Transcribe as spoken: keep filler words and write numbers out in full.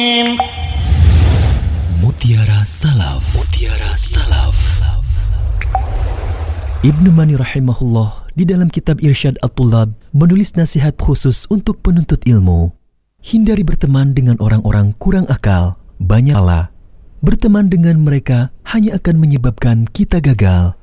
Mutiara Salaf. Mutiara Salaf. Ibnu Mani rahimahullah di dalam kitab Irsyad At-Tullab menulis nasihat khusus untuk penuntut ilmu. Hindari berteman dengan orang-orang kurang akal, banyak salah. Berteman dengan mereka hanya akan menyebabkan kita gagal.